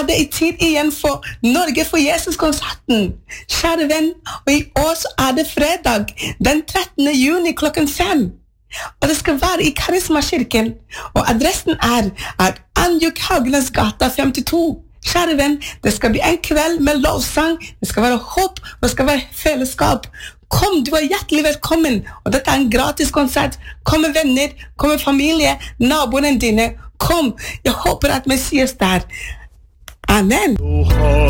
det tid igjen for Norge for Jesus-konserten. Kjære venn, og i år så det fredag, den 13. juni klokken 5. Og det skal være i Karismakirken, og adressen Anjuk Haugenes gata 52. Kjære venn, det skal bli en kveld med lovsang, det skal være håp, og det skal være fellesskap. Kom, du hjertelig velkommen, og dette en gratis konsert. Kom med venner, kom med familie, naboene dine. Kom, jeg håper at Messias der. Amen.